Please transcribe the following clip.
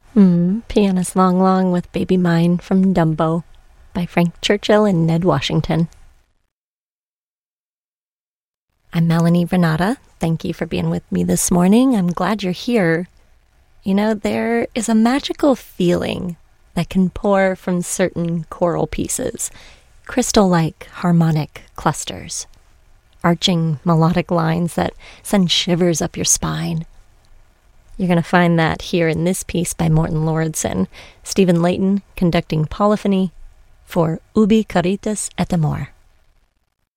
Pianist Long Long with Baby Mine from Dumbo by Frank Churchill and Ned Washington. I'm Melanie Renata. Thank you for being with me this morning. I'm glad you're here. You know, there is a magical feeling that can pour from certain choral pieces, crystal-like harmonic clusters, arching melodic lines that send shivers up your spine. You're going to find that here in this piece by Morten Lauridsen, Stephen Layton conducting polyphony for Ubi Caritas et Amor.